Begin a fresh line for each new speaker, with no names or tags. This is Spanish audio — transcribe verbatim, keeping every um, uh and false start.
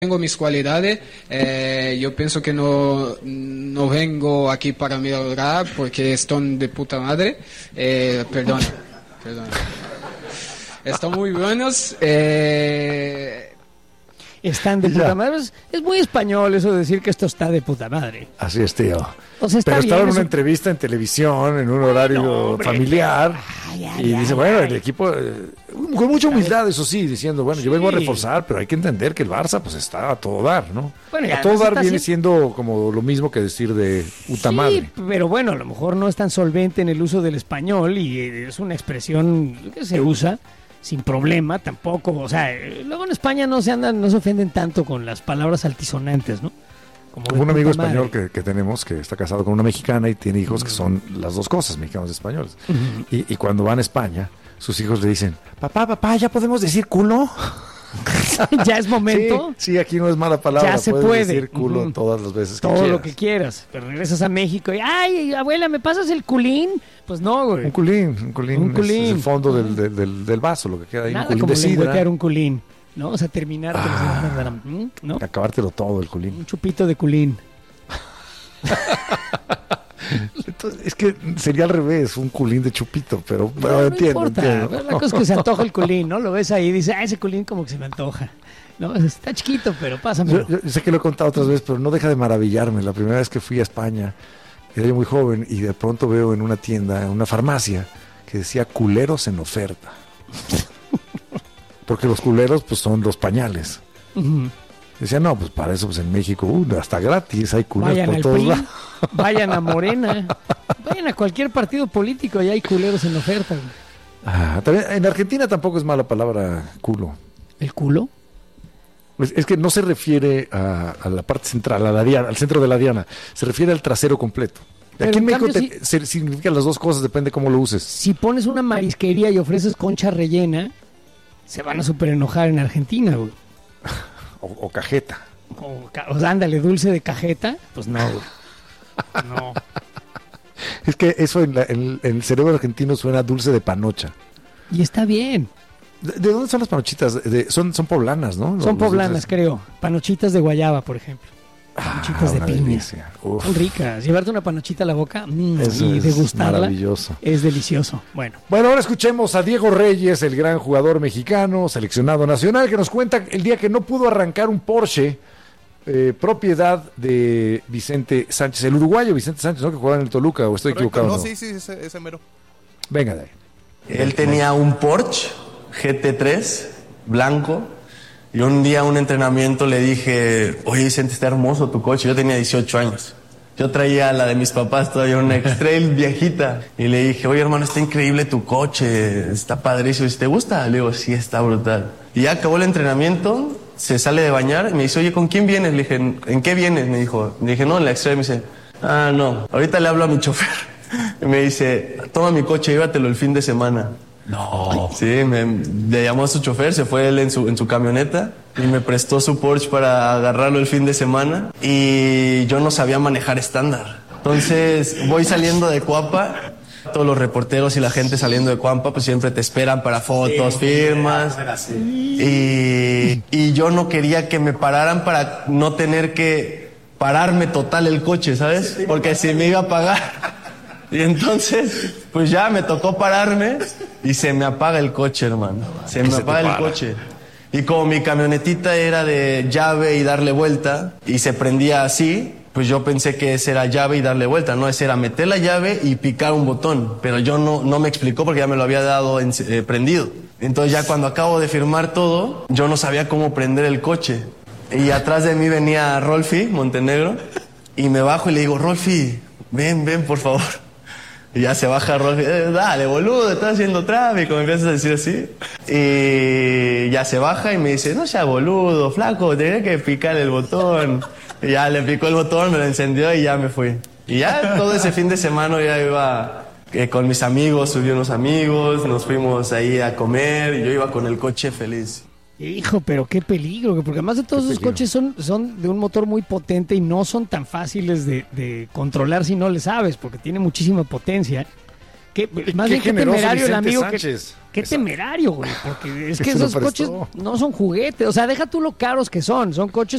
Tengo mis cualidades, eh, yo pienso que no, no vengo aquí para mejorar porque están de puta madre, eh, perdón, perdón, están muy buenos, eh,
Están de puta madre. Es, es muy español eso de decir que esto está de puta madre.
Así es, tío.
O sea, está
Pero estaba
bien,
en una
eso...
entrevista en televisión, en un horario
no, hombre,
familiar,
ay, ay,
y
ay,
dice,
ay,
bueno,
ay.
el equipo, eh, con mucha humildad, eso sí, diciendo, bueno,
Sí.
yo vengo a reforzar, pero hay que entender que el Barça pues está a todo dar, ¿no?
Bueno, y
a todo
además
dar
está
viene
haciendo-
siendo como lo mismo que decir de puta
Sí,
madre.
pero bueno, a lo mejor no es tan solvente en el uso del español y eh, es una expresión que se usa sin problema tampoco. O sea, eh, luego en España no se andan, no se ofenden tanto con las palabras altisonantes, ¿no? Como de
Un amigo
puta
español
madre.
que, que tenemos que está casado con una mexicana y tiene hijos que son las dos cosas, mexicanos y españoles.
Ujú.
Y, y cuando van a España, sus hijos le dicen, papá, papá, ¿ya podemos decir culo?
Ya es momento.
Sí, sí, aquí no es mala palabra.
Ya se
puedes
puede.
decir culo
Ujú.
todas las veces que
Todo
quieras.
lo que quieras. Pero regresas a México y, ay, abuela, ¿me pasas el culín? Pues no, güey.
Un culín, un culín,
Un
es-
culín.
Es, el fondo del, del, del, del vaso, lo que queda ahí.
Nada
un culín
como
de sidra.
lengüetear un culín, ¿no? O sea, terminar con
Ah.
¿Mm? ¿no?
Acabártelo todo, el culín.
Un chupito de culín.
Entonces, es que sería al revés, un culín de chupito, pero, pero
No, no
entiendo,
importa.
entiendo.
La cosa es que se antoja el culín, ¿no? Lo ves ahí y dices, ah, ese culín como que se me antoja. No, está chiquito, pero pásamelo.
Yo, yo sé que lo he contado otras veces, pero no deja de maravillarme. La primera vez que fui a España, era yo muy joven y de pronto veo en una tienda, en una farmacia, que decía culeros en oferta. Porque los culeros pues son los pañales.
Ujú.
Decía, no, pues para eso pues en México, uh, hasta gratis, hay culeros
Vayan
por
al
todos
P R I,
lados.
vayan a Morena, vayan a cualquier partido político y hay culeros en oferta. güey.
Ah, también, en Argentina tampoco es mala palabra culo.
¿El culo?
Es, es que no se refiere a, a la parte central, a la diana, al centro de la diana, se refiere al trasero completo.
Pero
Aquí en
en
México
cambio,
te- se- significan las dos cosas, depende cómo lo uses.
Si pones una marisquería y ofreces concha rellena, se van a súper enojar en Argentina, güey.
O, o cajeta.
O, ca- o sea, ándale, dulce de cajeta, pues no, güey. No.
Es que eso en, la- en- en el cerebro argentino suena dulce de panocha.
Y está bien.
¿De, de dónde son las panochitas? De- son, son poblanas, ¿no? Los-
Son
los
poblanas,
dulces.
creo. Panochitas de guayaba, por ejemplo.
Ah,
Panochitas de
una
piña.
delicia. Uf,
Son ricas. Llevarte una panochita a la boca mm,
eso
y
es
degustarla
maravilloso.
es delicioso. Bueno,
Bueno, ahora escuchemos a Diego Reyes, el gran jugador mexicano, seleccionado nacional, que nos cuenta el día que no pudo arrancar un Porsche, eh, propiedad de Vicente Sánchez, el uruguayo Vicente Sánchez, ¿no? Que jugaba en el Toluca, o estoy
Correcto,
equivocado.
no,
¿no?
sí, sí, ese, ese mero.
Venga de ahí.
Él tenía un Porsche G T tres blanco y un día en un entrenamiento le dije, oye Vicente, está hermoso tu coche. Yo tenía dieciocho años. Yo traía la de mis papás todavía, una X-Trail viejita. Y le dije, oye hermano, está increíble tu coche, está padrísimo. ¿Te gusta? Le digo, sí, está brutal. Y ya acabó el entrenamiento, se sale de bañar y me dice, oye, ¿con quién vienes? Le dije, ¿en qué vienes? Me dijo, le dije, no, en la X-Trail. Me dice, ah, no, ahorita le hablo a mi chofer. Y me dice, toma mi coche, llévatelo el fin de semana. No. Sí, me, le llamó a su chofer, se fue él en su, en su camioneta y me prestó su Porsche para agarrarlo el fin de semana y yo no sabía manejar estándar. Entonces voy saliendo de Cuapa, todos los reporteros y la gente saliendo de Cuapa pues siempre te esperan para fotos, firmas y, y yo no quería que me pararan para no tener que pararme total el coche, ¿sabes? Porque si me iba a pagar. Y entonces, pues ya me tocó pararme y se me apaga el coche, hermano. Se me
Se te
apaga el
para.
coche. Y como mi camionetita era de llave y darle vuelta y se prendía así, pues yo pensé que ese era llave y darle vuelta, no, ese era meter la llave y picar un botón. Pero yo no, no me explicó porque ya me lo había dado en- eh, prendido. Entonces ya cuando acabo de firmar todo, yo no sabía cómo prender el coche. Y atrás de mí venía Rolfi Montenegro y me bajo y le digo, Rolfi, ven, ven, por favor. Y ya se baja Rolfi, eh, dale, boludo, estás haciendo tráfico, me empiezas a decir así. Y ya se baja y me dice, no seas boludo, flaco, tenés que picar el botón. Y ya le picó el botón, me lo encendió y ya me fui. Y ya todo ese fin de semana ya iba eh, con mis amigos, subí unos amigos, nos fuimos ahí a comer y yo iba con el coche feliz.
hijo, pero qué peligro, porque además de todos
Qué
esos
peligro.
coches son, son de un motor muy potente y no son tan fáciles de, de controlar si no le sabes, porque tiene muchísima potencia. Que, más
qué
bien qué
generoso
temerario el
Vicente
amigo que,
Sánchez.
qué
Esa-
temerario, güey, porque es
Que
que
se lo
esos coches
prestó.
no son juguetes, o sea, deja tú lo caros que son, son coches